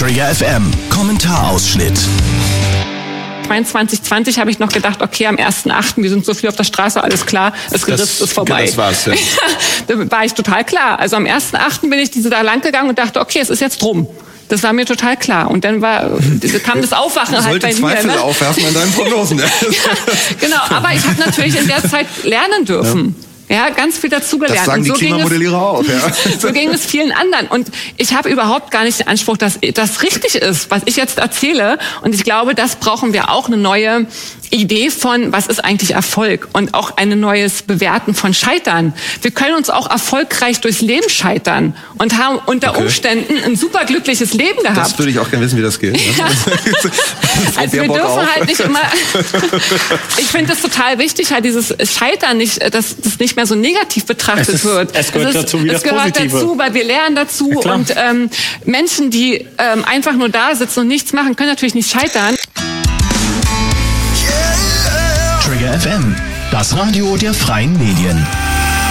Trigger FM Kommentarausschnitt. 2020 habe ich noch gedacht, okay, am 1.8., wir sind so viel auf der Straße, alles klar, das Gericht ist vorbei. Das war's, ja. Da war ich total klar. Also am 1.8. bin ich da lang gegangen und dachte, okay, es ist jetzt drum. Das war mir total klar. Und dann kam das Aufwachen halt bei mir. Zweifel aufwerfen an deinen Prognosen. Genau, aber ich habe natürlich in der Zeit lernen dürfen. Ja, ganz viel dazugelernt. Das sagen die Klimamodellierer auch. Ja. So ging es vielen anderen. Und ich habe überhaupt gar nicht den Anspruch, dass das richtig ist, was ich jetzt erzähle. Und ich glaube, das brauchen wir auch, eine neue Idee von, was ist eigentlich Erfolg? Und auch ein neues Bewerten von Scheitern. Wir können uns auch erfolgreich durchs Leben scheitern und haben unter Umständen ein super glückliches Leben gehabt. Das würde ich auch gerne wissen, wie das geht. Ja. Also wir dürfen halt nicht immer... Ich finde es total wichtig, halt dieses Scheitern nicht, dass das nicht mehr so negativ betrachtet wird. Es gehört dazu wie das Positive. Es gehört dazu, weil wir lernen dazu. Ja, und Menschen, die einfach nur da sitzen und nichts machen, können natürlich nicht scheitern. Trigger FM, das Radio der freien Medien.